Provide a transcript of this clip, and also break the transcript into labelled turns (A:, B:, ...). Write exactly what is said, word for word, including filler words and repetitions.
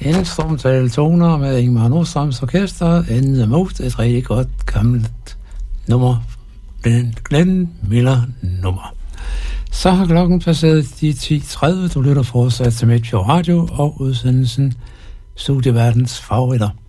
A: instrumentale toner med Ingmar Nordstrøms orkester, In the Mood, et rigtig godt gammelt nummer, Glenn Miller nummer. Så har klokken passeret de ti tredive. Du lytter fortsat til Midtfjord Radio og udsendelsen Studieverdens Favoritter.